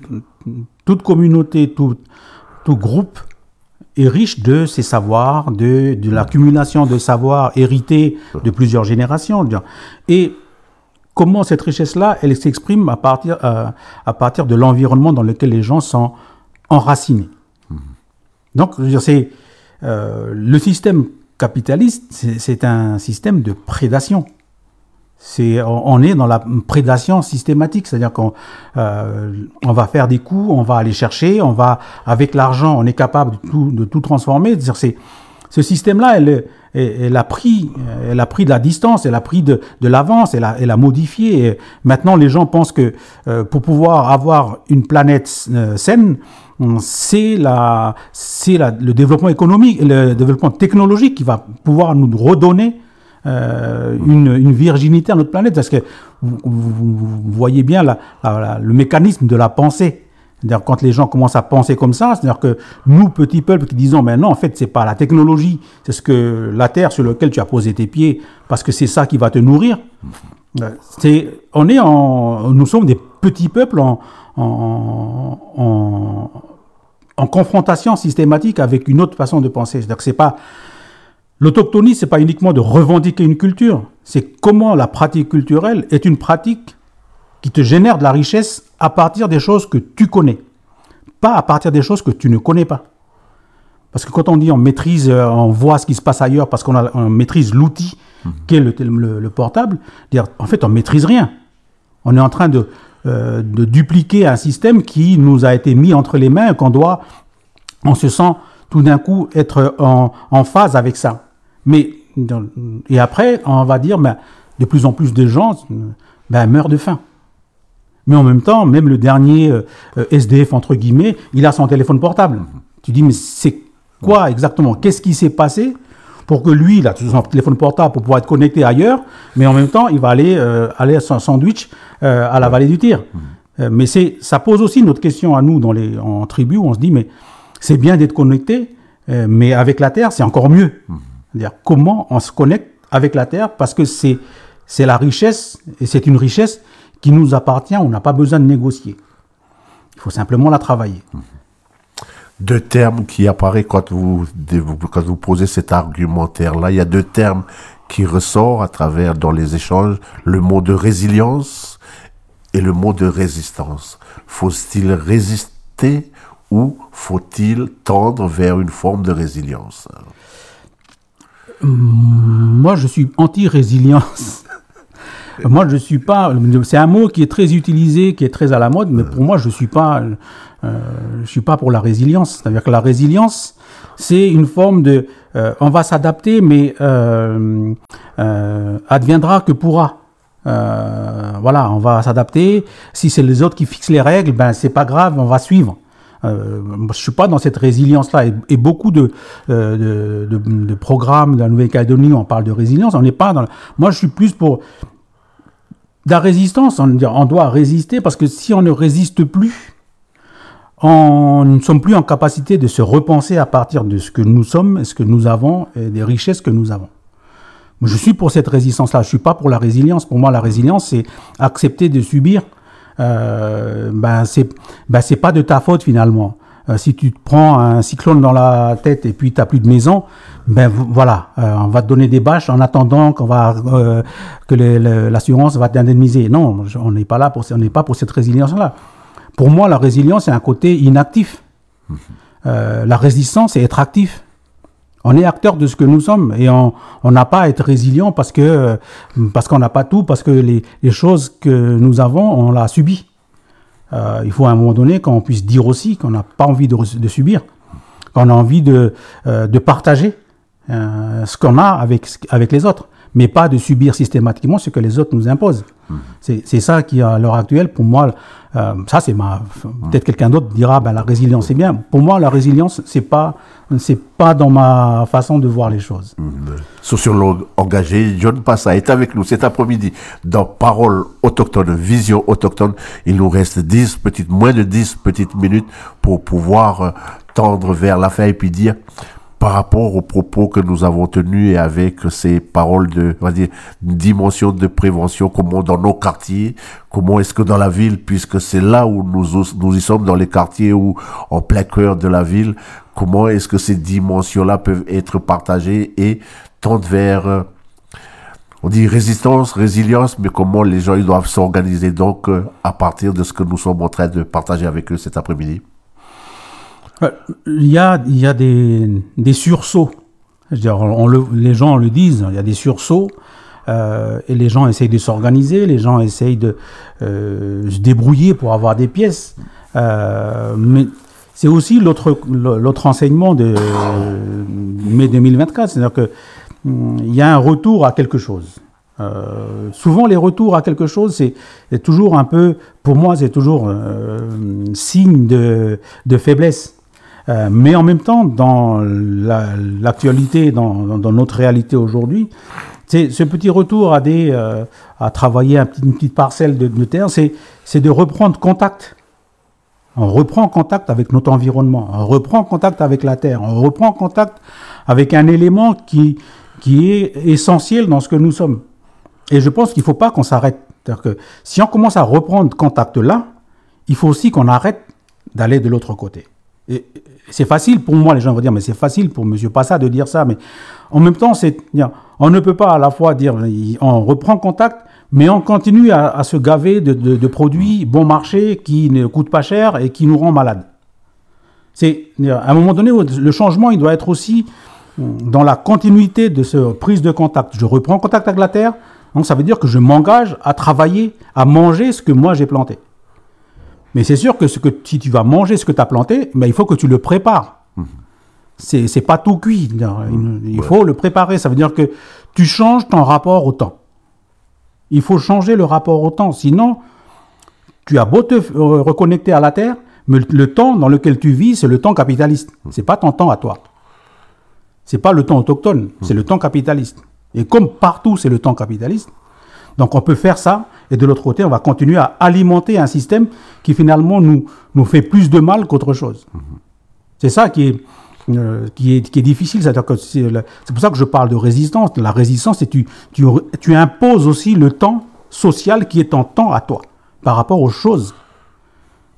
toute communauté, tout, tout groupe est riche de ses savoirs, de, de l'accumulation de savoirs hérités de plusieurs générations. Et comment cette richesse-là, elle s'exprime à partir, euh, à partir de l'environnement dans lequel les gens sont enracinés. Mmh. Donc, je veux dire, c'est, euh, le système capitaliste, c'est, c'est un système de prédation. C'est, on est dans la prédation systématique, c'est-à-dire qu'on euh, on va faire des coups, on va aller chercher, on va, avec l'argent, on est capable de tout, de tout transformer. C'est-à-dire, c'est, ce système-là, elle, elle, elle, a pris, elle a pris de la distance, elle a pris de, de l'avance, elle a, elle a modifié. Et maintenant, les gens pensent que euh, pour pouvoir avoir une planète euh, saine, c'est, la, c'est la, le développement économique, le développement technologique qui va pouvoir nous redonner Euh, une, une virginité à notre planète, parce que vous, vous, vous voyez bien la, la, la, le mécanisme de la pensée. C'est-à-dire quand les gens commencent à penser comme ça, c'est-à-dire que nous, petits peuples, qui disons, mais non, en fait, c'est pas la technologie, c'est ce que la terre sur laquelle tu as posé tes pieds, parce que c'est ça qui va te nourrir. C'est, on est en, nous sommes des petits peuples en, en, en, en confrontation systématique avec une autre façon de penser. C'est-à-dire que c'est pas L'autochtonie, c'est pas uniquement de revendiquer une culture, c'est comment la pratique culturelle est une pratique qui te génère de la richesse à partir des choses que tu connais, pas à partir des choses que tu ne connais pas. Parce que quand on dit on maîtrise, on voit ce qui se passe ailleurs parce qu'on a, on maîtrise l'outil mmh. qu'est le, le, le portable, dire, en fait on maîtrise rien. On est en train de, euh, de dupliquer un système qui nous a été mis entre les mains et qu'on doit, on se sent tout d'un coup être en, en phase avec ça. Mais, et après, on va dire, ben, de plus en plus de gens ben, meurent de faim. Mais en même temps, même le dernier euh, S D F, entre guillemets, il a son téléphone portable. Mm-hmm. Tu dis, mais c'est quoi exactement? Qu'est-ce qui s'est passé pour que lui, il a son téléphone portable pour pouvoir être connecté ailleurs, mais en même temps, il va aller, euh, aller à son sandwich euh, à la vallée du Tyr. Mm-hmm. Euh, mais c'est, ça pose aussi une autre question à nous dans les, en tribu, où on se dit, mais c'est bien d'être connecté, euh, mais avec la Terre, c'est encore mieux. Mmh. C'est-à-dire comment on se connecte avec la Terre, parce que c'est, c'est la richesse, et c'est une richesse qui nous appartient, on n'a pas besoin de négocier. Il faut simplement la travailler. Deux termes qui apparaissent quand vous, quand vous posez cet argumentaire-là. Il y a deux termes qui ressortent à travers, dans les échanges, le mot de résilience et le mot de résistance. Faut-il résister ou faut-il tendre vers une forme de résilience? Moi, je suis anti-résilience. Moi, je suis pas. C'est un mot qui est très utilisé, qui est très à la mode, mais pour moi, je suis pas. Euh, je suis pas pour la résilience. C'est-à-dire que la résilience, c'est une forme de. Euh, on va s'adapter, mais euh, euh, adviendra que pourra. Euh, voilà, on va s'adapter. Si c'est les autres qui fixent les règles, ben c'est pas grave, on va suivre. Euh, je suis pas dans cette résilience-là. Et, et beaucoup de, euh, de, de, de programmes de la Nouvelle-Calédonie, on parle de résilience. On n'est pas dans. La... Moi, je suis plus pour de la résistance. On, on doit résister parce que si on ne résiste plus, on ne sommes plus en capacité de se repenser à partir de ce que nous sommes, ce que nous avons, et des richesses que nous avons. Je suis pour cette résistance-là. Je suis pas pour la résilience. Pour moi, la résilience, c'est accepter de subir. Euh, ben c'est ben c'est pas de ta faute finalement. Euh, si tu te prends un cyclone dans la tête et puis t'as plus de maison, ben voilà, euh, on va te donner des bâches en attendant qu'on va euh, que les, le, l'assurance va t'indemniser. Non, on n'est pas là pour on n'est pas pour cette résilience-là. Pour moi, la résilience c'est un côté inactif. Euh, la résistance c'est être actif. On est acteur de ce que nous sommes et on on n'a pas à être résilient parce que parce qu'on n'a pas tout, parce que les, les choses que nous avons, on l'a subi. Euh, il faut à un moment donné qu'on puisse dire aussi qu'on n'a pas envie de, de subir, qu'on a envie de euh, de partager euh, ce qu'on a avec avec les autres, mais pas de subir systématiquement ce que les autres nous imposent. Mmh. C'est c'est ça qui à l'heure actuelle pour moi. Euh, ça c'est ma peut-être quelqu'un d'autre dira ben la résilience c'est bien. Pour moi la résilience c'est pas c'est pas dans ma façon de voir les choses. Mmh. Sociologue engagé John Passa est avec nous cet après-midi dans Parole autochtone, Vision autochtone. Il nous reste dix petites moins de dix petites minutes pour pouvoir tendre vers la fin et puis dire par rapport aux propos que nous avons tenus et avec ces paroles de, on va dire, une dimension de prévention, comment dans nos quartiers, comment est-ce que dans la ville, puisque c'est là où nous, nous y sommes, dans les quartiers ou en plein cœur de la ville, comment est-ce que ces dimensions-là peuvent être partagées et tendre vers, on dit résistance, résilience, mais comment les gens ils doivent s'organiser donc à partir de ce que nous sommes en train de partager avec eux cet après-midi. Il y a, il y a des, des sursauts. Je veux dire, on le, les gens le disent, il y a des sursauts euh, et les gens essayent de s'organiser, les gens essayent de euh, se débrouiller pour avoir des pièces. Euh, mais c'est aussi l'autre, l'autre enseignement de mai deux mille vingt-quatre, c'est-à-dire que il y a un retour à quelque chose. Euh, souvent, les retours à quelque chose, c'est, c'est toujours un peu, pour moi, c'est toujours euh, signe de, de faiblesse. Euh, mais en même temps, dans la, l'actualité, dans, dans, dans notre réalité aujourd'hui, c'est ce petit retour à des, euh, à travailler un petit, une petite parcelle de, de terre, c'est, c'est de reprendre contact. On reprend contact avec notre environnement, on reprend contact avec la terre, on reprend contact avec un élément qui, qui est essentiel dans ce que nous sommes. Et je pense qu'il ne faut pas qu'on s'arrête. C'est-à-dire que si on commence à reprendre contact là, il faut aussi qu'on arrête d'aller de l'autre côté. Et c'est facile pour moi, les gens vont dire, mais c'est facile pour M. Passa de dire ça, mais en même temps, c'est, on ne peut pas à la fois dire, on reprend contact, mais on continue à, à se gaver de, de, de produits bon marché qui ne coûtent pas cher et qui nous rendent malades. C'est, à un moment donné, le changement, il doit être aussi dans la continuité de cette prise de contact. Je reprends contact avec la terre, donc ça veut dire que je m'engage à travailler, à manger ce que moi j'ai planté. Mais c'est sûr que, ce que si tu vas manger ce que tu as planté, ben, il faut que tu le prépares. Mmh. C'est, c'est pas tout cuit. Il, il faut ouais. le préparer. Ça veut dire que tu changes ton rapport au temps. Il faut changer le rapport au temps. Sinon, tu as beau te reconnecter à la terre, mais le, le temps dans lequel tu vis, c'est le temps capitaliste. Mmh. C'est pas ton temps à toi. C'est pas le temps autochtone, mmh. c'est le temps capitaliste. Et comme partout, c'est le temps capitaliste, donc on peut faire ça, et de l'autre côté, on va continuer à alimenter un système qui finalement nous, nous fait plus de mal qu'autre chose. Mmh. C'est ça qui est, euh, qui est, qui est difficile. C'est-à-dire que c'est, c'est pour ça que je parle de résistance. La résistance, c'est que tu, tu, tu imposes aussi le temps social qui est en temps à toi, par rapport aux choses.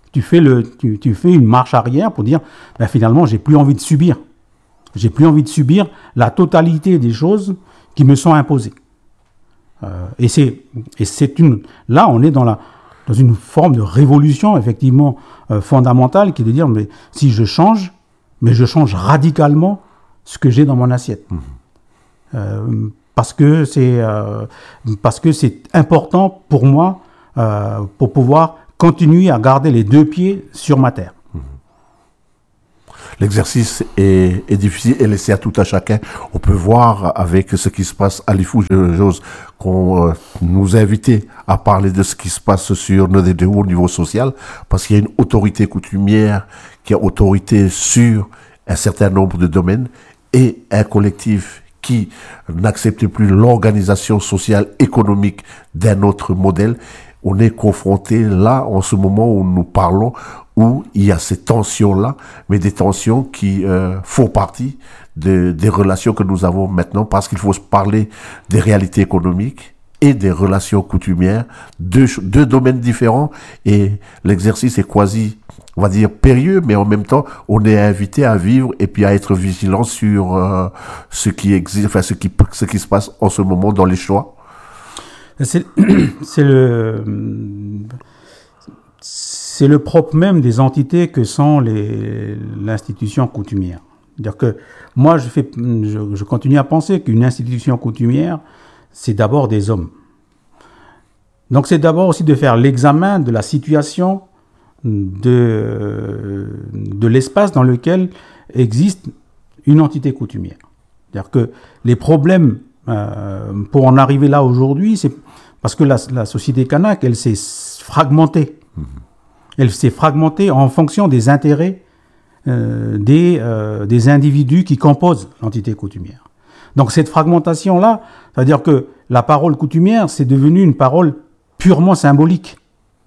tu fais, le, tu, tu fais une marche arrière pour dire, ben finalement, j'ai plus envie de subir. J'ai plus envie de subir la totalité des choses qui me sont imposées. Euh, et c'est, et c'est une, là, on est dans la, dans une forme de révolution, effectivement, euh, fondamentale, qui est de dire, mais si je change, mais je change radicalement ce que j'ai dans mon assiette. Mmh. Euh, parce que c'est, euh, parce que c'est important pour moi, euh, pour pouvoir continuer à garder les deux pieds sur ma terre. L'exercice est, est difficile et laissé à tout à chacun. On peut voir avec ce qui se passe à l'I F O, j'ose qu'on euh, nous invite à parler de ce qui se passe sur nos deux au niveau social, parce qu'il y a une autorité coutumière qui a autorité sur un certain nombre de domaines et un collectif qui n'accepte plus l'organisation sociale économique d'un autre modèle. On est confronté là, en ce moment où nous parlons, où il y a ces tensions-là, mais des tensions qui euh, font partie de, des relations que nous avons maintenant, parce qu'il faut se parler des réalités économiques et des relations coutumières, deux, deux domaines différents, et l'exercice est quasi, on va dire, périlleux, mais en même temps, on est invité à vivre et puis à être vigilant sur euh, ce qui existe, enfin ce qui, ce qui se passe en ce moment dans les choix. C'est, c'est le... C'est le propre même des entités que sont les, l'institution coutumière. C'est-à-dire que moi, je, fais, je, je continue à penser qu'une institution coutumière, c'est d'abord des hommes. Donc c'est d'abord aussi de faire l'examen de la situation de, de l'espace dans lequel existe une entité coutumière. C'est-à-dire que les problèmes, euh, pour en arriver là aujourd'hui, c'est parce que la, la société kanak, elle s'est fragmentée. Mmh. Elle s'est fragmentée en fonction des intérêts euh, des, euh, des individus qui composent l'entité coutumière. Donc cette fragmentation-là, c'est-à-dire que la parole coutumière, c'est devenu une parole purement symbolique.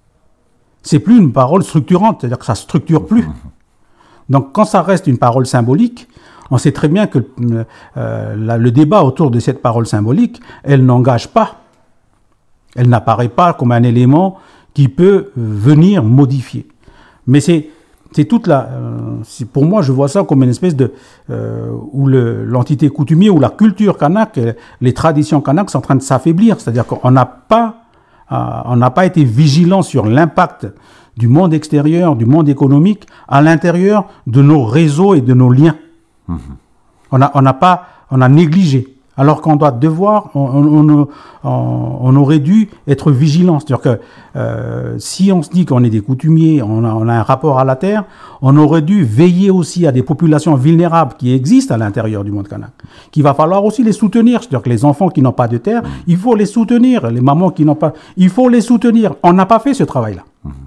C'est plus une parole structurante, c'est-à-dire que ça ne structure plus. Donc quand ça reste une parole symbolique, on sait très bien que euh, la, le débat autour de cette parole symbolique, elle n'engage pas. Elle n'apparaît pas comme un élément qui peut venir modifier. Mais c'est, c'est toute la... Euh, c'est, pour moi, je vois ça comme une espèce de... Euh, où le, l'entité coutumière, où la culture kanak, les traditions kanak sont en train de s'affaiblir. C'est-à-dire qu'on n'a pas, euh, on n'a pas été vigilant sur l'impact du monde extérieur, du monde économique, à l'intérieur de nos réseaux et de nos liens. Mmh. On a, on n'a pas... On a négligé. Alors qu'on doit devoir, on, on, on, on aurait dû être vigilant. C'est-à-dire que euh, si on se dit qu'on est des coutumiers, on a, on a un rapport à la terre, on aurait dû veiller aussi à des populations vulnérables qui existent à l'intérieur du monde kanak. Qu'il va falloir aussi les soutenir. C'est-à-dire que les enfants qui n'ont pas de terre, il faut les soutenir. Les mamans qui n'ont pas, il faut les soutenir. On n'a pas fait ce travail-là.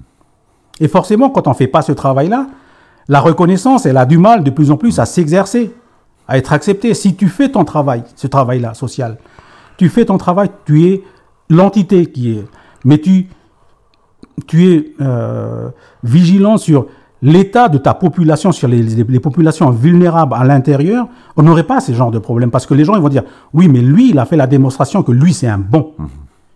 Et forcément, quand on ne fait pas ce travail-là, la reconnaissance, elle a du mal de plus en plus à s'exercer, à être accepté. Si tu fais ton travail, ce travail-là, social, tu fais ton travail, tu es l'entité qui est... Mais tu, tu es euh, vigilant sur l'état de ta population, sur les, les, les populations vulnérables à l'intérieur, on n'aurait pas ce genre de problème. Parce que les gens ils vont dire, oui, mais lui, il a fait la démonstration que lui, c'est un bon. Mmh.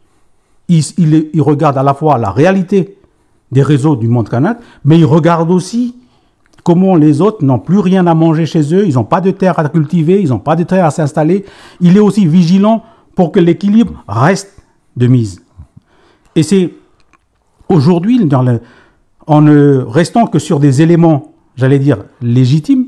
Il, il, il regarde à la fois la réalité des réseaux du monde kanak, mais il regarde aussi comment les autres n'ont plus rien à manger chez eux, ils n'ont pas de terre à cultiver, ils n'ont pas de terre à s'installer. Il est aussi vigilant pour que l'équilibre reste de mise. Et c'est aujourd'hui, dans le, en ne restant que sur des éléments, j'allais dire, légitimes,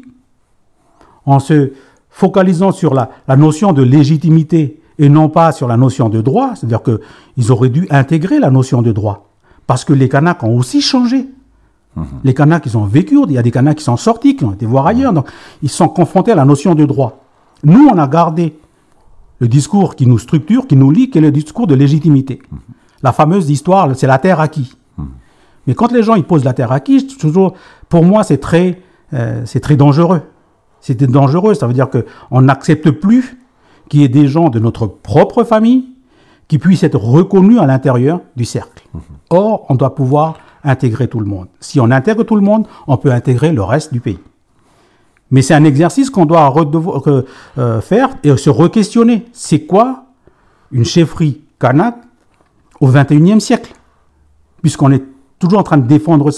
en se focalisant sur la, la notion de légitimité et non pas sur la notion de droit, c'est-à-dire qu'ils auraient dû intégrer la notion de droit, parce que les Kanaks ont aussi changé. Mmh. Les Kanaks, ils ont vécu, il y a des Kanaks qui sont sortis, qui ont été voir ailleurs, donc ils sont confrontés à la notion de droit. Nous, on a gardé le discours qui nous structure, qui nous lie, qui est le discours de légitimité. Mmh. La fameuse histoire, c'est la terre acquise. Mmh. Mais quand les gens ils posent la terre acquise, toujours, pour moi, c'est très, euh, c'est très dangereux. C'est dangereux, ça veut dire qu'on n'accepte plus qu'il y ait des gens de notre propre famille qui puissent être reconnus à l'intérieur du cercle. Mmh. Or, on doit pouvoir intégrer tout le monde. Si on intègre tout le monde, on peut intégrer le reste du pays. Mais c'est un exercice qu'on doit redevoir, euh, faire et se re-questionner. C'est quoi une chefferie kanak au vingt et unième siècle? Puisqu'on est toujours en train de défendre ça,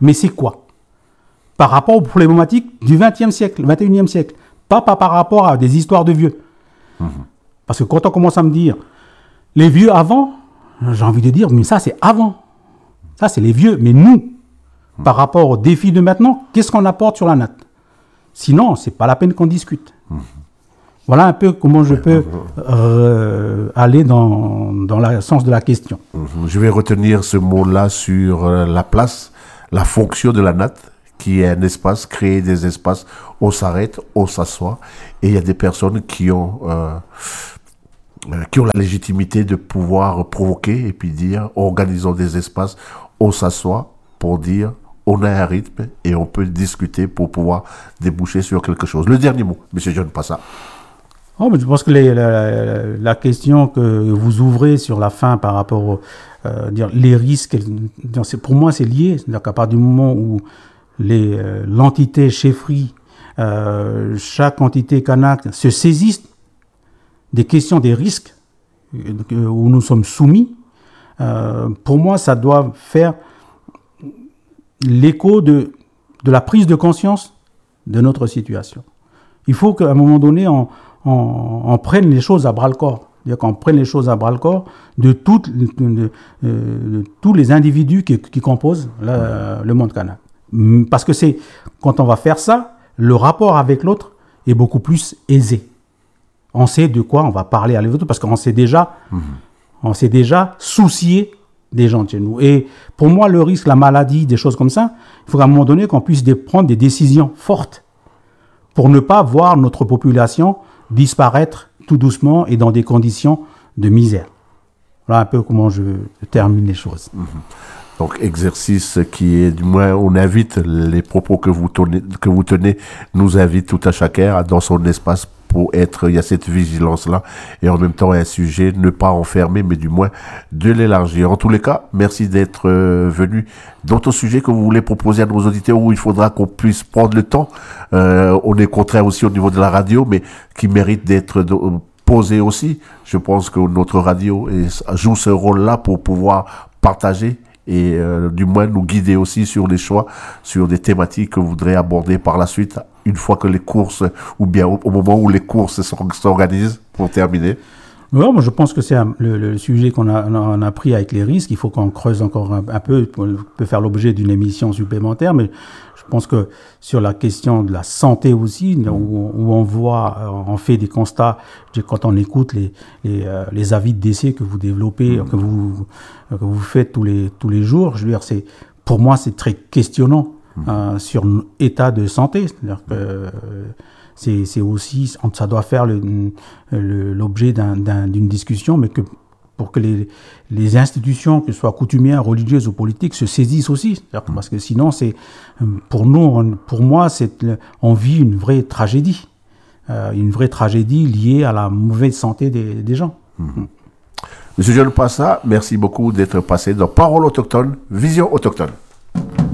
Mais c'est quoi? Par rapport aux problématiques du vingtième siècle, vingt et unième siècle. Pas, pas par rapport à des histoires de vieux. Mmh. Parce que quand on commence à me dire, les vieux avant, j'ai envie de dire, mais ça c'est avant. Ça c'est les vieux. Mais nous, mmh. par rapport aux défis de maintenant, qu'est-ce qu'on apporte sur la natte? Sinon, c'est pas la peine qu'on discute. Mmh. Voilà un peu comment je peux euh, aller dans, dans le sens de la question. Je vais retenir ce mot-là sur la place, la fonction de la natte, qui est un espace, créer des espaces, on s'arrête, on s'assoit, et il y a des personnes qui ont, euh, qui ont la légitimité de pouvoir provoquer et puis dire, organisons des espaces, on s'assoit pour dire, on a un rythme et on peut discuter pour pouvoir déboucher sur quelque chose. Le dernier mot, M. John Passa. Oh, mais je pense que les, la, la question que vous ouvrez sur la fin par rapport aux euh, dire, les risques, pour moi c'est lié. C'est-à-dire qu'à partir du moment où les, euh, l'entité chefferie, euh, chaque entité kanak se saisissent des questions des risques euh, où nous sommes soumis, euh, pour moi ça doit faire l'écho de, de la prise de conscience de notre situation. Il faut qu'à un moment donné, on On, on prenne les choses à bras-le-corps. C'est-à-dire qu'on prenne les choses à bras-le-corps de, toutes, de, de, de tous les individus qui, qui composent la, le monde kanak. Parce que c'est, quand on va faire ça, le rapport avec l'autre est beaucoup plus aisé. On sait de quoi on va parler à l'autre parce qu'on s'est déjà, mmh. on s'est déjà soucié des gens de chez nous. Et pour moi, le risque, la maladie, des choses comme ça, il faut qu'à un moment donné qu'on puisse prendre des décisions fortes pour ne pas voir notre population disparaître tout doucement et dans des conditions de misère. Voilà un peu comment je termine les choses. Mmh. Donc, exercice qui est, du moins, on invite les propos que vous tenez, que vous tenez nous invite tout à chacun dans son espace pour être, il y a cette vigilance-là, et en même temps un sujet, ne pas enfermer, mais du moins de l'élargir. En tous les cas, merci d'être euh, venu. D'autres sujets que vous voulez proposer à nos auditeurs où il faudra qu'on puisse prendre le temps, euh, on est contraint aussi au niveau de la radio, mais qui mérite d'être de, posé aussi. Je pense que notre radio est, joue ce rôle-là pour pouvoir partager et euh, du moins nous guider aussi sur les choix, sur des thématiques que vous voudrez aborder par la suite, une fois que les courses, ou bien au, au moment où les courses s'organisent, pour terminer. Ouais, moi je pense que c'est un, le, le sujet qu'on a, on a pris avec les risques. Il faut qu'on creuse encore un, un peu, pour, peut faire l'objet d'une émission supplémentaire, mais je pense que sur la question de la santé aussi, où, où on voit, on fait des constats, quand on écoute les, les, les avis de décès que vous développez, mmh. que vous, que vous faites tous les, tous les jours, je veux dire, c'est, pour moi c'est très questionnant mmh. euh, sur l'état de santé. C'est-à-dire que euh, c'est, c'est aussi, ça doit faire le, le, l'objet d'un, d'un, d'une discussion, mais que pour que les, les institutions, que ce soit coutumières, religieuses ou politiques, se saisissent aussi. Mmh. Parce que sinon, c'est, pour nous, on, pour moi, c'est, on vit une vraie tragédie. Euh, une vraie tragédie liée à la mauvaise santé des, des gens. Mmh. Mmh. Monsieur John Passa, merci beaucoup d'être passé dans Parole autochtone, Vision autochtone.